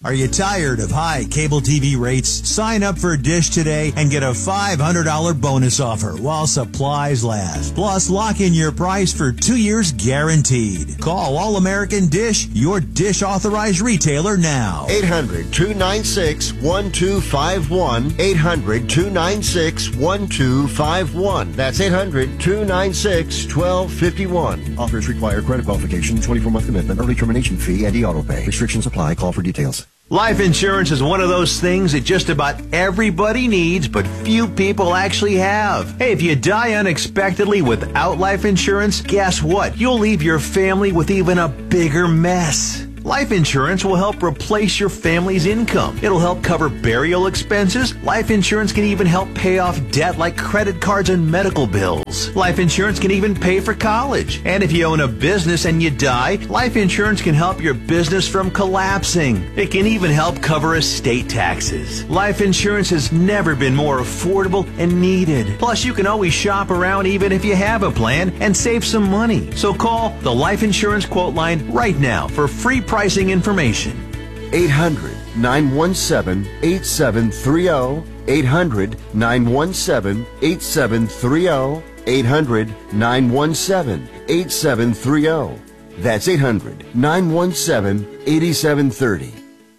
Are you tired of high cable TV rates? Sign up for Dish today and get a $500 bonus offer while supplies last. Plus, lock in your price for 2 years guaranteed. Call All-American Dish, your Dish authorized retailer now. 800-296-1251. 800-296-1251. That's 800-296-1251. Offers require credit qualification, 24-month commitment, early termination fee, and auto pay. Restrictions apply. Call for details. Life insurance is one of those things that just about everybody needs, but few people actually have. Hey, if you die unexpectedly without life insurance, guess what? You'll leave your family with even a bigger mess. Life insurance will help replace your family's income. It'll help cover burial expenses. Life insurance can even help pay off debt like credit cards and medical bills. Life insurance can even pay for college. And if you own a business and you die, life insurance can help your business from collapsing. It can even help cover estate taxes. Life insurance has never been more affordable and needed. Plus, you can always shop around even if you have a plan and save some money. So call the Life Insurance Quote Line right now for free pricing information. 800-917-8730. 800-917-8730. 800-917-8730. That's 800-917-8730.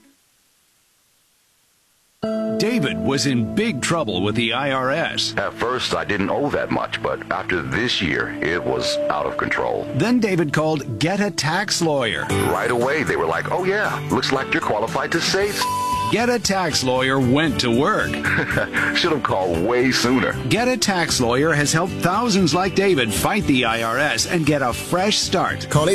David was in big trouble with the IRS. At first, I didn't owe that much, but after this year, it was out of control. Then David called Get a Tax Lawyer. Right away, they were like, oh yeah, looks like you're qualified to save. Get a Tax Lawyer went to work. Should have called way sooner. Get a Tax Lawyer has helped thousands like David fight the IRS and get a fresh start. Call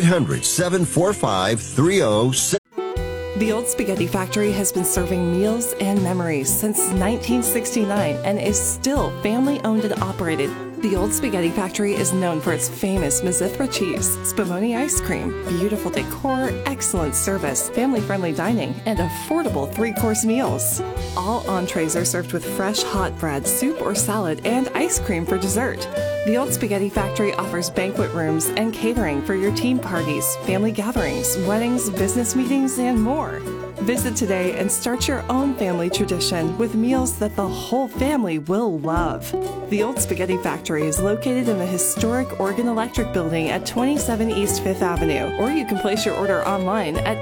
800-745-3060. The Old Spaghetti Factory has been serving meals and memories since 1969 and is still family-owned and operated. The Old Spaghetti Factory is known for its famous Mizithra cheese, Spumoni ice cream, beautiful decor, excellent service, family-friendly dining, and affordable 3-course meals. All entrees are served with fresh hot bread, soup or salad, and ice cream for dessert. The Old Spaghetti Factory offers banquet rooms and catering for your team parties, family gatherings, weddings, business meetings, and more. Visit today and start your own family tradition with meals that the whole family will love. The Old Spaghetti Factory is located in the historic Oregon Electric Building at 27 East 5th Avenue, or you can place your order online at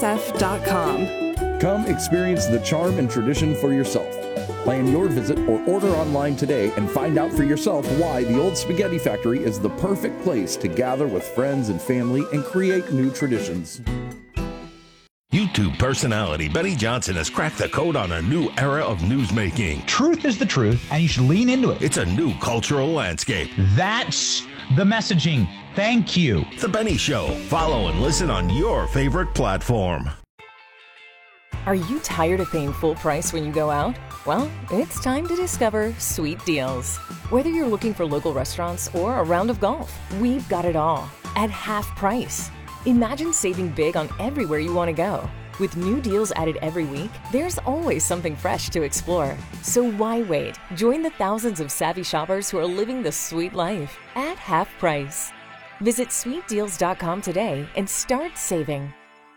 osf.com. Come experience the charm and tradition for yourself. Plan your visit or order online today and find out for yourself why the Old Spaghetti Factory is the perfect place to gather with friends and family and create new traditions. YouTube personality Benny Johnson has cracked the code on a new era of newsmaking. Truth is the truth, and you should lean into it. It's a new cultural landscape. That's the messaging. Thank you. The Benny Show. Follow and listen on your favorite platform. Are you tired of paying full price when you go out? Well, it's time to discover Sweet Deals. Whether you're looking for local restaurants or a round of golf, we've got it all at half price. Imagine saving big on everywhere you want to go. With new deals added every week, there's always something fresh to explore. So why wait? Join the thousands of savvy shoppers who are living the sweet life at half price. Visit sweetdeals.com today and start saving.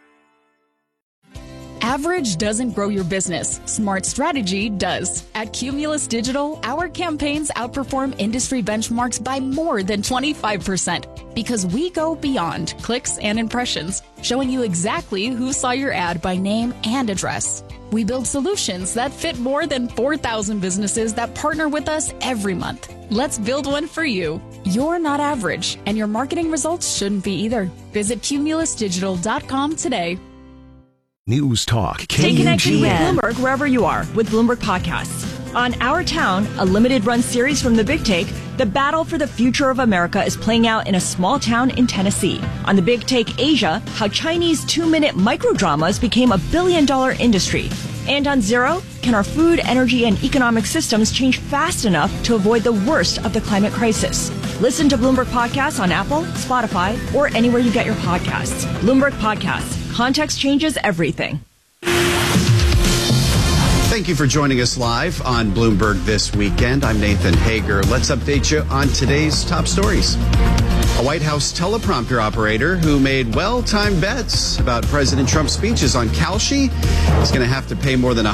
Average doesn't grow your business. Smart strategy does. At Cumulus Digital, our campaigns outperform industry benchmarks by more than 25% because we go beyond clicks and impressions, showing you exactly who saw your ad by name and address. We build solutions that fit more than 4,000 businesses that partner with us every month. Let's build one for you. You're not average, and your marketing results shouldn't be either. Visit cumulusdigital.com today. News Talk. Stay connected with Bloomberg wherever you are with Bloomberg Podcasts. On Our Town, a limited-run series from The Big Take, the battle for the future of America is playing out in a small town in Tennessee. On The Big Take Asia, how Chinese 2-minute microdramas became a billion-dollar industry. And on Zero, can our food, energy, and economic systems change fast enough to avoid the worst of the climate crisis? Listen to Bloomberg Podcasts on Apple, Spotify, or anywhere you get your podcasts. Bloomberg Podcasts. Context changes everything. Thank you for joining us live on Bloomberg This Weekend. I'm Nathan Hager. Let's update you on today's top stories. A White House teleprompter operator who made well-timed bets about President Trump's speeches on Kalshi is going to have to pay more than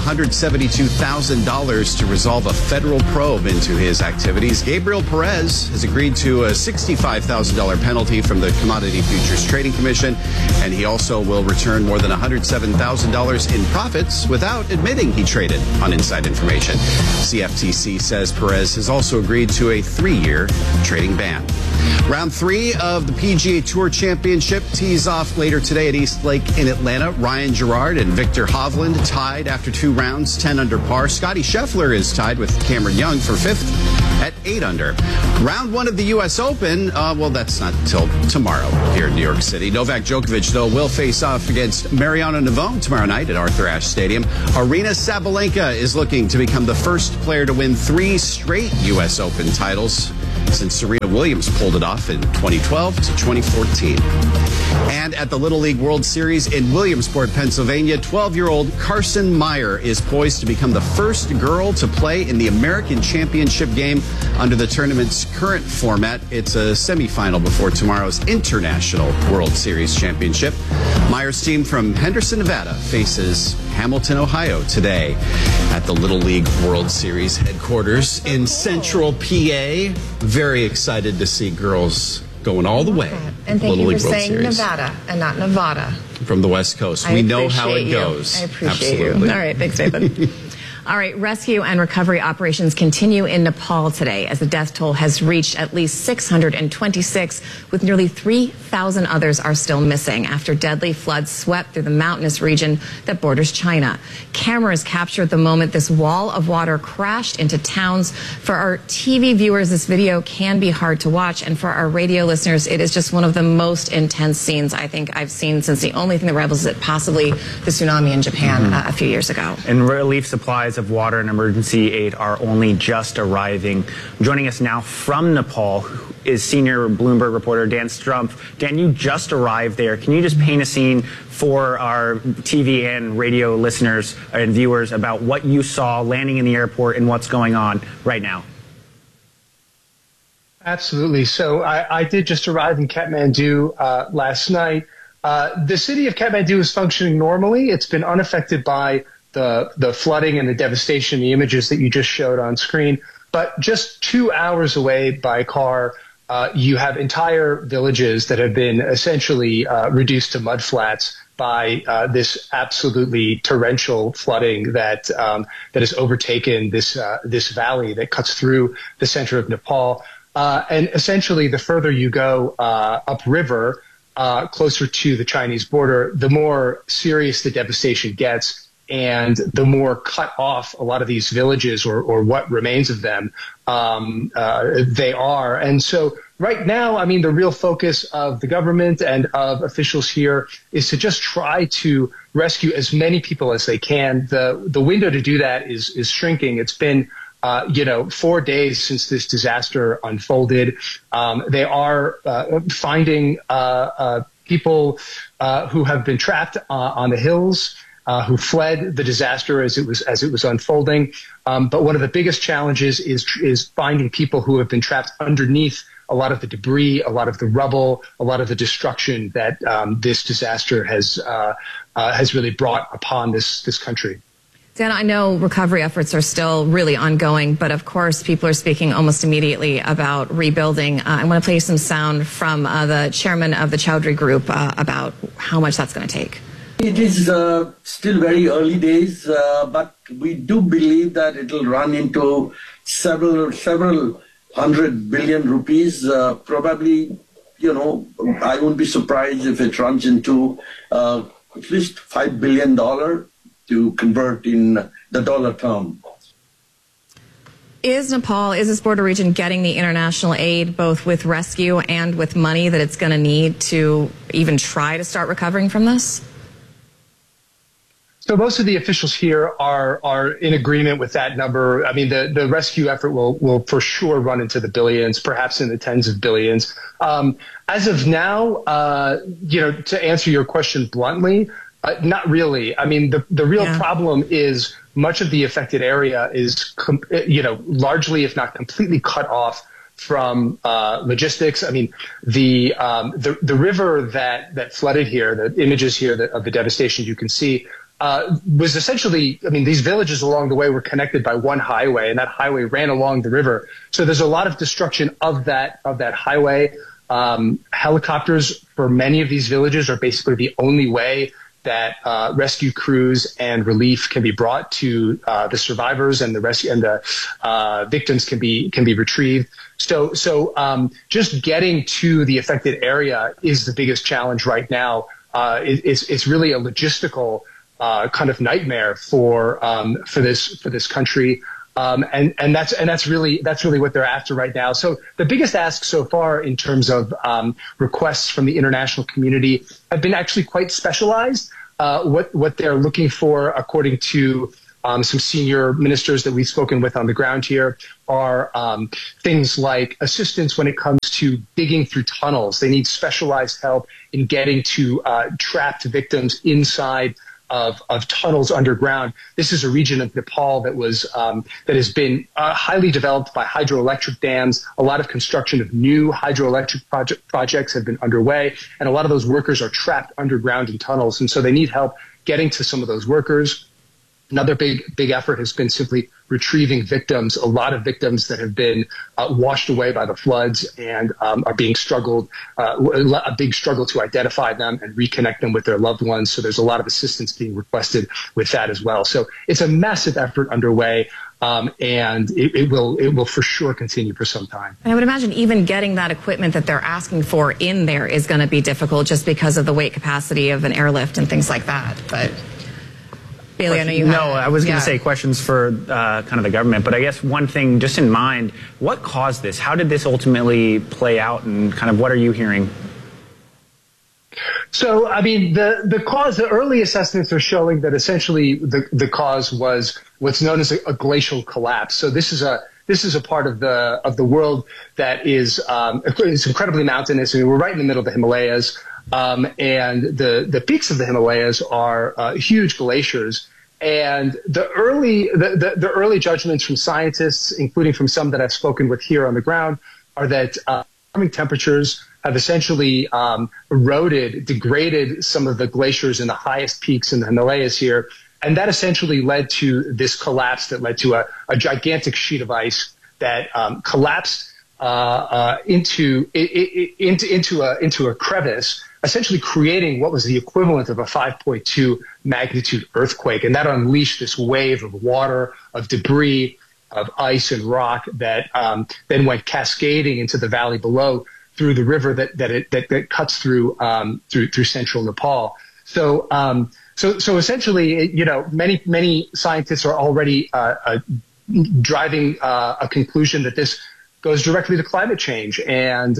$172,000 to resolve a federal probe into his activities. Gabriel Perez has agreed to a $65,000 penalty from the Commodity Futures Trading Commission, and he also will return more than $107,000 in profits without admitting he traded on inside information. CFTC says Perez has also agreed to a 3-year trading ban. Round 3 of the PGA Tour Championship tees off later today at East Lake in Atlanta. Ryan Gerard and Victor Hovland tied after 2 rounds, 10 under par. Scotty Scheffler is tied with Cameron Young for 5th at 8 under. Round 1 of the U.S. Open, well, that's not till tomorrow here in New York City. Novak Djokovic, though, will face off against Mariano Navone tomorrow night at Arthur Ashe Stadium. Aryna Sabalenka is looking to become the first player to win 3 straight U.S. Open titles since Serena Williams pulled it off in 2012 to 2014. And at the Little League World Series in Williamsport, Pennsylvania, 12-year-old Carson Meyer is poised to become the first girl to play in the American Championship game under the tournament's current format. It's a semifinal before tomorrow's International World Series Championship. Meyer's team from Henderson, Nevada faces Hamilton, Ohio today at the Little League World Series headquarters in Central PA. Very excited to see girls going all the way. And thank you for saying Nevada and not Nevada. From the West Coast. We know how it goes. I appreciate Absolutely. you. All right, thanks, David. All right, rescue and recovery operations continue in Nepal today as the death toll has reached at least 626, with nearly 3,000 others are still missing after deadly floods swept through the mountainous region that borders China. Cameras captured the moment this wall of water crashed into towns. For our TV viewers, this video can be hard to watch, and for our radio listeners, it is just one of the most intense scenes I think I've seen since the only thing that rivals it possibly the tsunami in Japan a few years ago. And relief supplies of water and emergency aid are only just arriving. Joining us now from Nepal is senior Bloomberg reporter Dan Strumpf. Dan, you just arrived there. Can you just paint a scene for our TV and radio listeners and viewers about what you saw landing in the airport and what's going on right now? Absolutely. So I did just arrive in Kathmandu last night. The city of Kathmandu is functioning normally. It's been unaffected by the flooding and the devastation, the images that you just showed on screen. But just 2 hours away by car, you have entire villages that have been essentially reduced to mudflats by this absolutely torrential flooding that has overtaken this valley that cuts through the center of Nepal. And essentially, the further you go upriver, closer to the Chinese border, the more serious the devastation gets. And the more cut off a lot of these villages or what remains of them they are. And so right now, I mean, the real focus of the government and of officials here is to just try to rescue as many people as they can. The window to do that is shrinking. It's been 4 days since this disaster unfolded. They are finding people who have been trapped on the hills, who fled the disaster as it was unfolding. But one of the biggest challenges is finding people who have been trapped underneath a lot of the debris, a lot of the rubble, a lot of the destruction that this disaster has really brought upon this country. Dan, I know recovery efforts are still really ongoing, but of course people are speaking almost immediately about rebuilding. I want to play some sound from the chairman of the Chowdhury Group about how much that's going to take. It is still very early days, but we do believe that it will run into several 100 billion rupees. Probably, I won't be surprised if it runs into at least $5 billion to convert in the dollar term. Is this border region getting the international aid, both with rescue and with money that it's going to need to even try to start recovering from this? So most of the officials here are in agreement with that number. I mean, the rescue effort will for sure run into the billions, perhaps in the tens of billions. As of now, to answer your question bluntly, not really. I mean, the real problem is much of the affected area is, largely, if not completely cut off from logistics. I mean, the river that flooded here, the images here of the devastation you can see, was essentially, I mean, these villages along the way were connected by one highway, and that highway ran along the river. So there's a lot of destruction of that highway. Helicopters for many of these villages are basically the only way that rescue crews and relief can be brought to the survivors, and the rescue and the victims can be retrieved. So just getting to the affected area is the biggest challenge right now. It's really a logistical kind of nightmare for this country. And that's really what they're after right now. So the biggest ask so far in terms of requests from the international community have been actually quite specialized. What they're looking for, according to some senior ministers that we've spoken with on the ground here, are things like assistance when it comes to digging through tunnels. They need specialized help in getting to trapped victims inside of tunnels underground. This is a region of Nepal that has been highly developed by hydroelectric dams. A lot of construction of new hydroelectric projects have been underway, and a lot of those workers are trapped underground in tunnels, and so they need help getting to some of those workers. Another big effort has been simply retrieving victims, a lot of victims that have been washed away by the floods and are being a big struggle to identify them and reconnect them with their loved ones. So there's a lot of assistance being requested with that as well. So it's a massive effort underway, and it will for sure continue for some time. And I would imagine even getting that equipment that they're asking for in there is going to be difficult just because of the weight capacity of an airlift and things like that. But Bailey, I know you have. No, I was going to say questions for kind of the government, but I guess one thing just in mind, what caused this? How did this ultimately play out, and kind of what are you hearing? So, I mean, the early assessments are showing that essentially the cause was what's known as a glacial collapse. So this is a part of the world that is it's incredibly mountainous. I mean, we're right in the middle of the Himalayas. And the peaks of the Himalayas are huge glaciers. And the early judgments from scientists, including from some that I've spoken with here on the ground, are that warming temperatures have essentially degraded some of the glaciers in the highest peaks in the Himalayas here. And that essentially led to this collapse that led to a gigantic sheet of ice that collapsed into a crevice, essentially creating what was the equivalent of a 5.2 magnitude earthquake. And that unleashed this wave of water, of debris, of ice and rock that then went cascading into the valley below through the river that cuts through central Nepal. So essentially, many scientists are already driving a conclusion that this goes directly to climate change and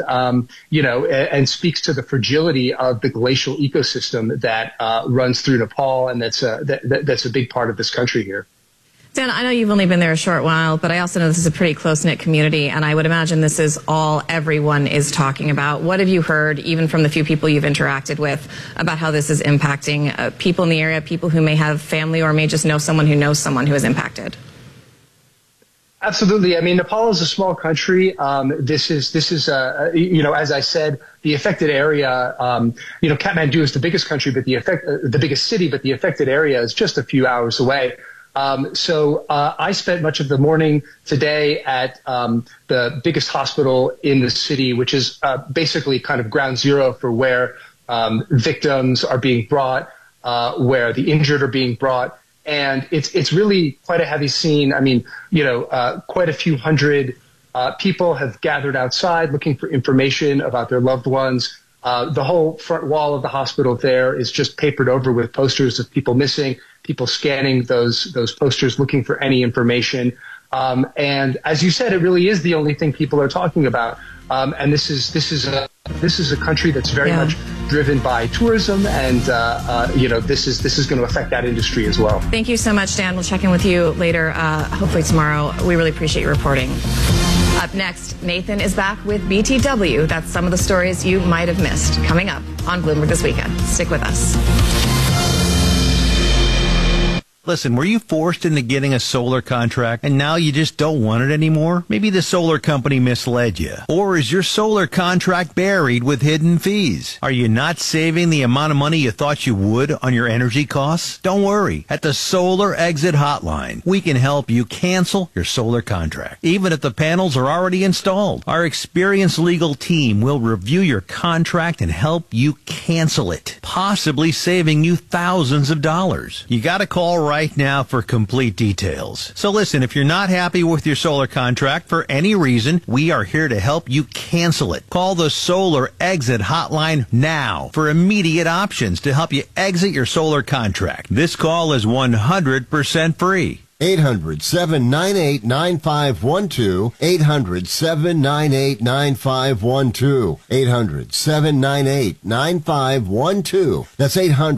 speaks to the fragility of the glacial ecosystem that runs through Nepal, and that's a big part of this country here. Dan, I know you've only been there a short while, but I also know this is a pretty close-knit community, and I would imagine this is all everyone is talking about. What have you heard, even from the few people you've interacted with, about how this is impacting people in the area, people who may have family or may just know someone who knows someone who is impacted? Absolutely. I mean, Nepal is a small country. This is as I said, the affected area. Kathmandu is the biggest country, but the biggest city, but the affected area is just a few hours away. So I spent much of the morning today at the biggest hospital in the city, which is basically kind of ground zero for where victims are being brought, where the injured are being brought. And it's really quite a heavy scene. I mean, quite a few hundred people have gathered outside looking for information about their loved ones. The whole front wall of the hospital there is just papered over with posters of people missing, people scanning those posters looking for any information. And as you said, it really is the only thing people are talking about. And this is a country that's very much driven by tourism, and this is going to affect that industry as well. Thank you so much, Dan. We'll check in with you later, hopefully tomorrow. We really appreciate your reporting. Up next, Nathan is back with BTW. That's some of the stories you might have missed coming up on Bloomberg This Weekend. Stick with us. Listen, were you forced into getting a solar contract and now you just don't want it anymore? Maybe the solar company misled you. Or is your solar contract buried with hidden fees? Are you not saving the amount of money you thought you would on your energy costs? Don't worry. At the Solar Exit Hotline, we can help you cancel your solar contract, even if the panels are already installed. Our experienced legal team will review your contract and help you cancel it, possibly saving you thousands of dollars. You got to call right now for complete details. So listen, if you're not happy with your solar contract for any reason, we are here to help you cancel it. Call the Solar Exit Hotline now for immediate options to help you exit your solar contract. This call is 100% free. 800-798-9512. 800-798-9512. 800-798-9512. That's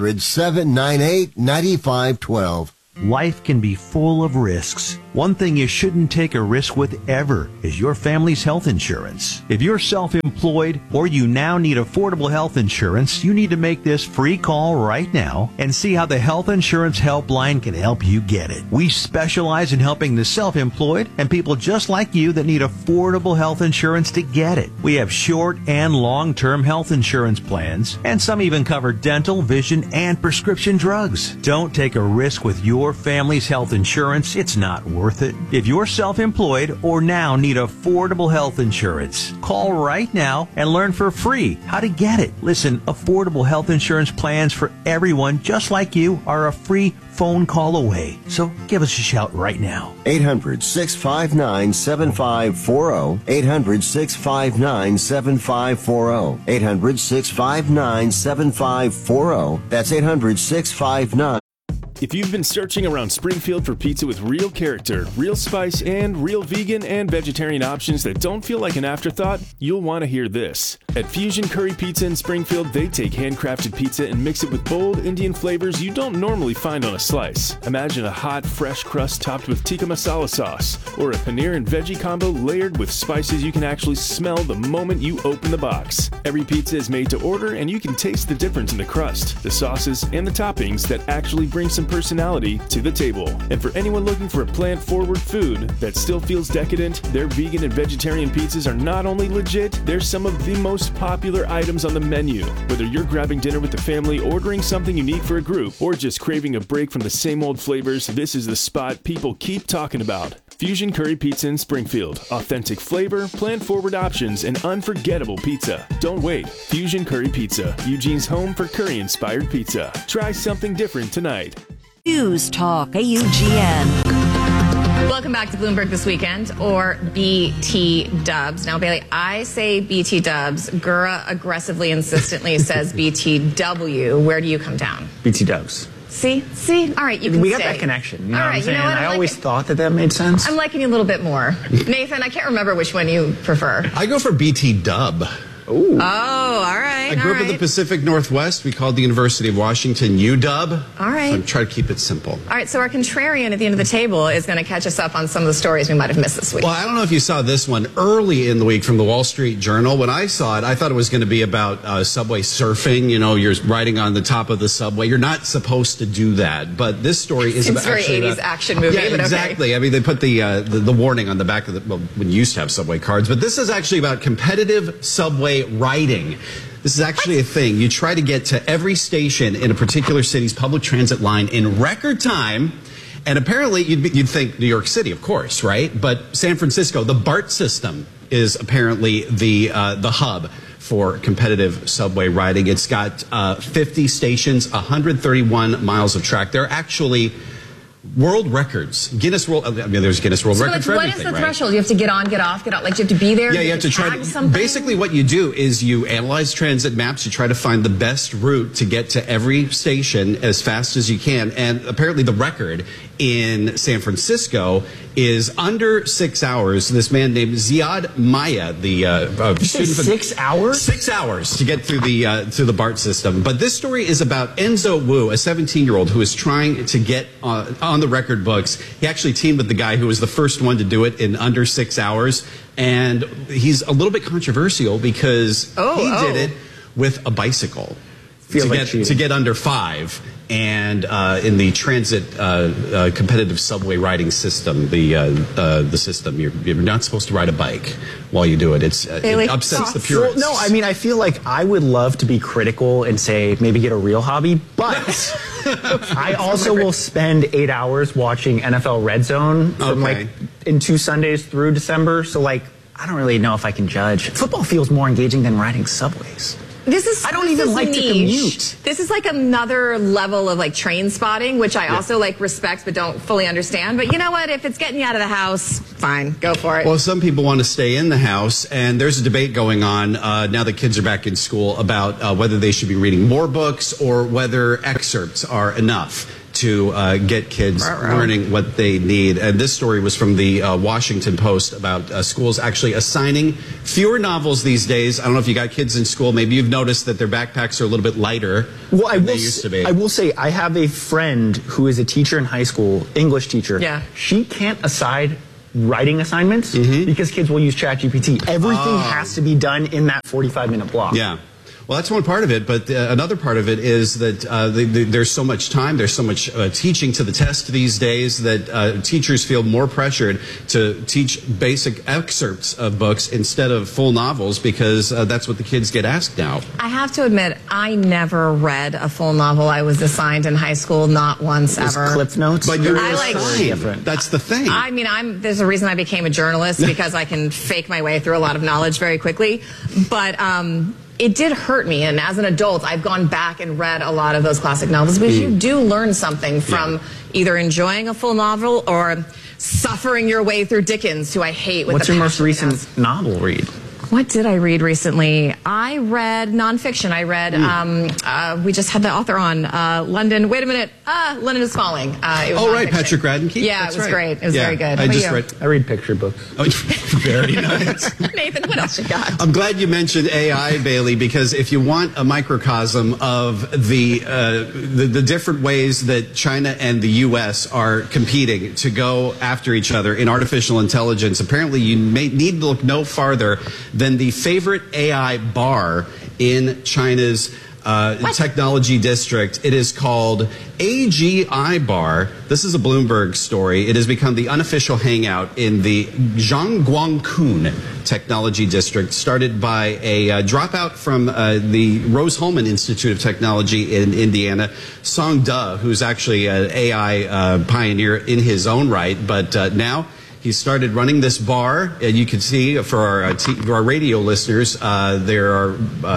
800-798-9512. Life can be full of risks. One thing you shouldn't take a risk with ever is your family's health insurance. If you're self-employed or you now need affordable health insurance, you need to make this free call right now and see how the Health Insurance Helpline can help you get it. We specialize in helping the self-employed and people just like you that need affordable health insurance to get it. We have short and long-term health insurance plans, and some even cover dental, vision, and prescription drugs. Don't take a risk with your family's health insurance. It's not worth it. If you're self-employed or now need affordable health insurance, call right now and learn for free how to get it. Listen, affordable health insurance plans for everyone just like you are a free phone call away. So give us a shout right now. 800-659-7540. 800-659-7540. 800-659-7540. That's 800-659. If you've been searching around Springfield for pizza with real character, real spice, and real vegan and vegetarian options that don't feel like an afterthought, you'll want to hear this. At Fusion Curry Pizza in Springfield, they take handcrafted pizza and mix it with bold Indian flavors you don't normally find on a slice. Imagine a hot, fresh crust topped with tikka masala sauce, or a paneer and veggie combo layered with spices you can actually smell the moment you open the box. Every pizza is made to order, and you can taste the difference in the crust, the sauces, and the toppings that actually bring some personality to the table. And for anyone looking for a plant-forward food that still feels decadent, their vegan and vegetarian pizzas are not only legit, they're some of the most popular items on the menu. Whether you're grabbing dinner with the family, ordering something unique for a group, or just craving a break from the same old flavors, this is the spot people keep talking about. Fusion Curry Pizza in Springfield. Authentic flavor, plant-forward options, and unforgettable pizza. Don't wait. Fusion Curry Pizza, Eugene's home for curry-inspired pizza. Try something different tonight. News Talk, AUGN. Welcome back to Bloomberg This Weekend, or BT Dubs. Now, Bailey, I say BT Dubs. Gura aggressively, insistently says BTW. Where do you come down? BT Dubs. See? All right, you can We stay. got that connection. You know All what right, I'm saying? you know what? I always thought that made sense. I'm liking you a little bit more. Nathan, I can't remember which one you prefer. I go for BT Dub. Ooh. Oh, all right. I grew up in the Pacific Northwest. We called the University of Washington UW. All right. So I'm trying to keep it simple. All right, so our contrarian at the end of the table is going to catch us up on some of the stories we might have missed this week. Well, I don't know if you saw this one early in the week from the Wall Street Journal. When I saw it, I thought it was going to be about subway surfing. You know, you're riding on the top of the subway. You're not supposed to do that. But this story is It's very actually 80s action movie. Yeah, but exactly. Okay. I mean, they put the warning on the back of the, well, when you used to have subway cards. But this is actually about competitive subway riding. This is actually a thing. You try to get to every station in a particular city's public transit line in record time. And apparently, you'd think New York City, of course, right? But San Francisco, the BART system is apparently the hub for competitive subway riding. It's got 50 stations, 131 miles of track. They're actually world records. Guinness World. I mean, there's Guinness World Record for everything. What is the right? threshold? You have to get on, get off, get out. Like, you have to be there. Yeah, you have to try to. Basically, what you do is you analyze transit maps. You try to find the best route to get to every station as fast as you can. And apparently, the record in San Francisco is under 6 hours. This man named Ziad Maya, the student. 6 hours? 6 hours to get through the BART system. But this story is about Enzo Wu, a 17-year-old who is trying to get on the record books. He actually teamed with the guy who was the first one to do it in under 6 hours. And he's a little bit controversial because he did it with a bicycle. to get under 5. And in the transit competitive subway riding system, the system, you're not supposed to ride a bike while you do it. It upsets the purists. Well, no, I mean, I feel like I would love to be critical and say maybe get a real hobby, but I also will spend 8 hours watching NFL Red Zone from in 2 Sundays through December. So I don't really know if I can judge. Football feels more engaging than riding subways. I don't even like to commute. This is like another level of train spotting, which I also respect but don't fully understand. But you know what? If it's getting you out of the house, fine, go for it. Well, some people want to stay in the house, and there's a debate going on now that kids are back in school about whether they should be reading more books or whether excerpts are enough to get kids learning what they need. And this story was from the Washington Post about schools actually assigning fewer novels these days. I don't know if you got kids in school. Maybe you've noticed that their backpacks are a little bit lighter than they used to be. I will say, I have a friend who is a teacher in high school, English teacher. Yeah. She can't assign writing assignments because kids will use ChatGPT. Everything has to be done in that 45-minute block. Yeah. Well, that's one part of it, but another part of it is that there's so much time, there's so much teaching to the test these days that teachers feel more pressured to teach basic excerpts of books instead of full novels because that's what the kids get asked now. I have to admit, I never read a full novel I was assigned in high school, not once ever. Cliff Notes? But you're different. That's the thing. I mean, there's a reason I became a journalist because I can fake my way through a lot of knowledge very quickly. But it did hurt me, and as an adult, I've gone back and read a lot of those classic novels because you do learn something from either enjoying a full novel or suffering your way through Dickens, who I hate with What's your most recent novel read? What did I read recently? I read nonfiction. I read, we just had the author on, London. Wait a minute. London is Falling. It was right, Patrick Radden-Keefe. Yeah, it was great. It was very good. I read picture books. Oh, very nice. Nathan, what else you got? I'm glad you mentioned AI, Bailey, because if you want a microcosm of the different ways that China and the U.S. are competing to go after each other in artificial intelligence, apparently you may need to look no farther than the favorite AI bar in China's technology district. It is called AGI Bar. This is a Bloomberg story. It has become the unofficial hangout in the Zhangguancun technology district, started by a dropout from the Rose-Hulman Institute of Technology in Indiana, Song De, who's actually an AI pioneer in his own right, but now he started running this bar, and you can see for our radio listeners, there are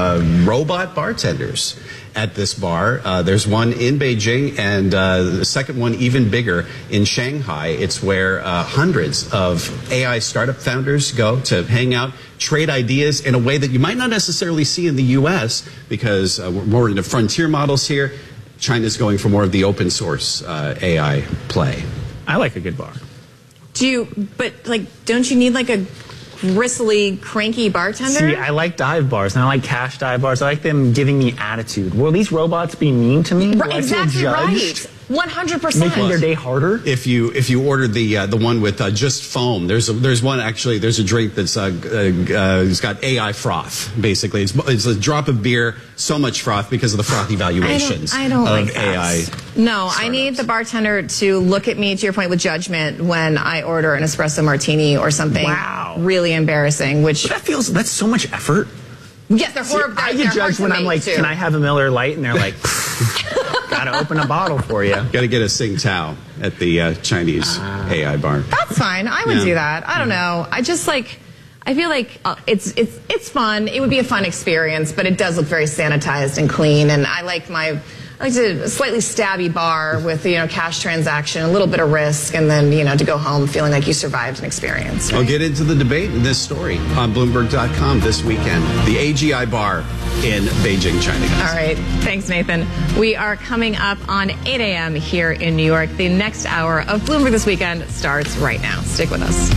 robot bartenders at this bar. There's one in Beijing, and the second one even bigger in Shanghai. It's where hundreds of AI startup founders go to hang out, trade ideas in a way that you might not necessarily see in the U.S. because we're more into frontier models here. China's going for more of the open source AI play. I like a good bar. Don't you need a gristly, cranky bartender? See, I like dive bars, and I like cash dive bars. I like them giving me attitude. Will these robots be mean to me? Right, exactly right. 100%. Making their day harder. If you order the one with just foam, there's one actually. There's a drink that's it's got AI froth. Basically, it's a drop of beer, so much froth because of the frothy valuations I don't of like that. AI. No, I need the bartender to look at me, to your point, with judgment when I order an espresso martini or something really embarrassing. That's so much effort. Yes, they're horrible. I get judged when I'm like, can I have a Miller Lite? And they're like, gotta open a bottle for you. Gotta get a Tsingtao at the Chinese AI bar. That's fine. I would do that. I don't know. I just I feel like it's fun. It would be a fun experience, but it does look very sanitized and clean. And I like a slightly stabby bar with cash transaction, a little bit of risk, and then to go home feeling like you survived an experience. Right? I'll get into the debate in this story on Bloomberg.com this weekend. The AGI bar in Beijing, China. All right. Thanks, Nathan. We are coming up on 8 a.m. here in New York. The next hour of Bloomberg This Weekend starts right now. Stick with us.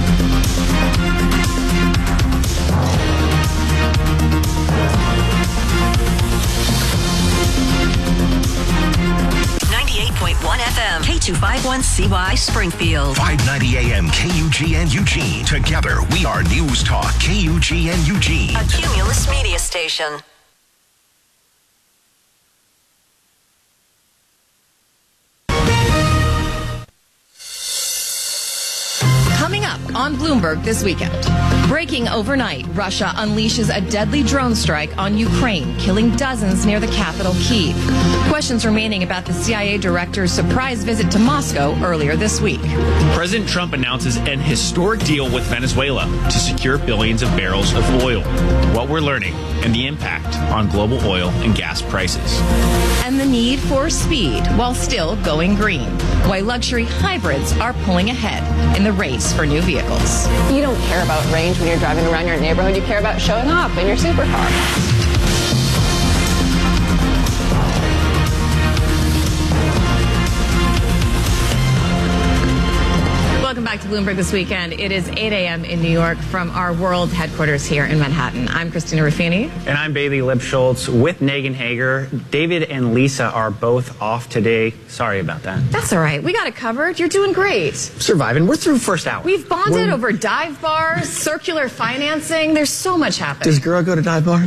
FM, K251CY Springfield. 590 AM KUGN Eugene. Together, we are News Talk KUGN Eugene. A Cumulus media station. up on Bloomberg this weekend. Breaking overnight, Russia unleashes a deadly drone strike on Ukraine, killing dozens near the capital, Kyiv. Questions remaining about the CIA director's surprise visit to Moscow earlier this week. President Trump announces an historic deal with Venezuela to secure billions of barrels of oil. What we're learning and the impact on global oil and gas prices. And the need for speed while still going green. Why luxury hybrids are pulling ahead in the race for new vehicles. You don't care about range when you're driving around your neighborhood. You care about showing off in your supercar. Welcome back to Bloomberg This Weekend. It is 8 a.m. in New York from our world headquarters here in Manhattan. I'm Christina Ruffini. And I'm Bailey Lipschultz with Megan Hager. David and Lisa are both off today. Sorry about that. That's all right. We got it covered. You're doing great. Surviving. We're through first hour. We've bonded over dive bars, circular financing. There's so much happening. Does Girl go to dive bars?